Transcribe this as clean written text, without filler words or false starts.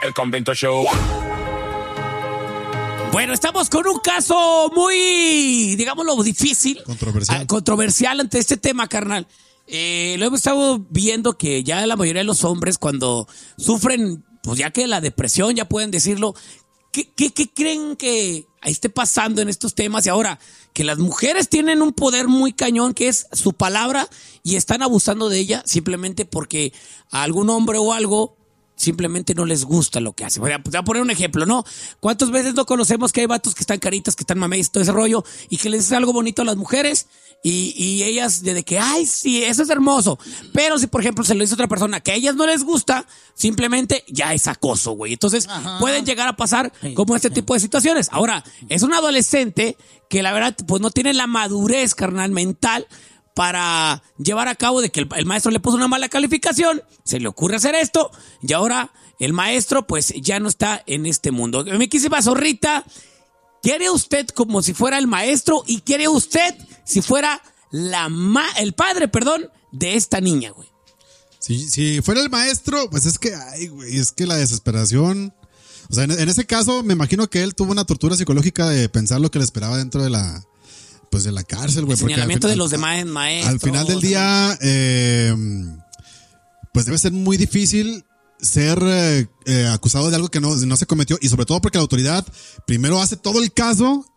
El Convento Show. Bueno, estamos con un caso muy, digámoslo, difícil. Controversial ante este tema, carnal. Lo hemos estado viendo que ya la mayoría de los hombres cuando sufren, pues ya que la depresión, ya pueden decirlo, ¿qué creen que esté pasando en estos temas? Y ahora, que las mujeres tienen un poder muy cañón que es su palabra y están abusando de ella simplemente porque a algún hombre o algo simplemente no les gusta lo que hace. Voy a poner un ejemplo, ¿no? ¿Cuántas veces no conocemos que hay vatos que están caritas, que están mames, todo ese rollo, y que les dicen algo bonito a las mujeres y ellas de que, ay, sí, eso es hermoso? Pero si, por ejemplo, se lo dice otra persona que a ellas no les gusta, simplemente ya es acoso, güey. Entonces, pueden llegar a pasar como este tipo de situaciones. Ahora, es un adolescente que la verdad, pues no tiene la madurez, carnal, mental para llevar a cabo de que el maestro le puso una mala calificación, se le ocurre hacer esto, y ahora el maestro pues ya no está en este mundo. Mi quisima zorrita, ¿quiere usted como si fuera el maestro y quiere usted si fuera el padre, de esta niña, güey? Si fuera el maestro, pues es que, ay, güey, es que la desesperación... O sea, en ese caso me imagino que él tuvo una tortura psicológica de pensar lo que le esperaba dentro de la... Pues de la cárcel, güey. El señalamiento de los demás maestros. Al final del día, pues debe ser muy difícil ser acusado de algo que no se cometió. Y sobre todo porque la autoridad primero hace todo el caso